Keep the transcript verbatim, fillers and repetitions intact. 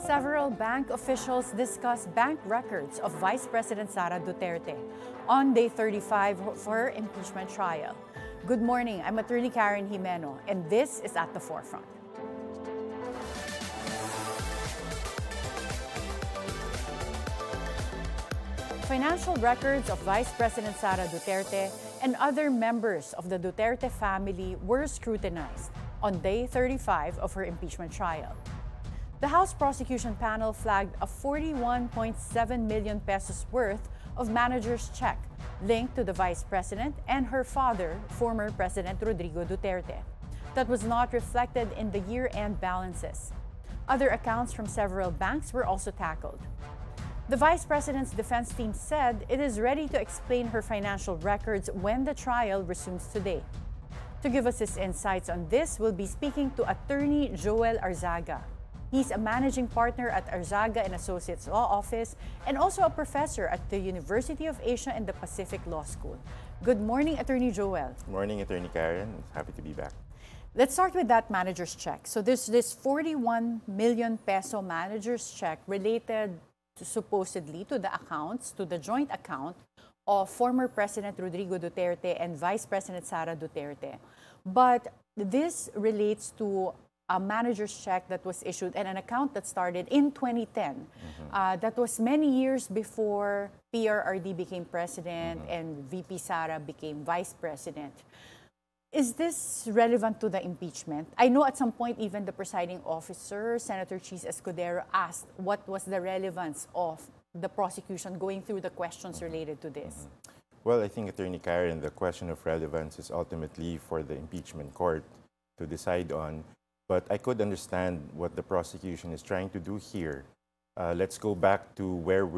Several bank officials discuss bank records of Vice President Sara Duterte on day thirty-five of her impeachment trial. Good morning, I'm Attorney Karen Jimeno, and this is At the Forefront. Financial records of Vice President Sara Duterte and other members of the Duterte family were scrutinized on day thirty-five of her impeachment trial. The House Prosecution Panel flagged a forty-one point seven million pesos worth of manager's check linked to the Vice President and her father, former President Rodrigo Duterte, that was not reflected in the year-end balances. Other accounts from several banks were also tackled. The Vice President's defense team said it is ready to explain her financial records when the trial resumes today. To give us his insights on this, we'll be speaking to Attorney Joel Arzaga. He's a managing partner at Arzaga and Associates Law Office and also a professor at the University of Asia and the Pacific Law School. Good morning, Attorney Joel. Good morning, Attorney Karen. Happy to be back. Let's start with that manager's check. So there's this forty-one million peso manager's check related to, supposedly to the accounts, to the joint account of former President Rodrigo Duterte and Vice President Sara Duterte. But this relates to a manager's check that was issued and an account that started in twenty ten. Mm-hmm. uh, that was many years before P R R D became president mm-hmm. and V P Sara became vice president. Is this relevant to the impeachment? I know at some point even the presiding officer, Senator Chis Escudero, asked what was the relevance of the prosecution going through the questions mm-hmm. related to this. Mm-hmm. Well, I think, Attorney Karen, the question of relevance is ultimately for the impeachment court to decide on. But I could understand what the prosecution is trying to do here. Uh, let's go back to where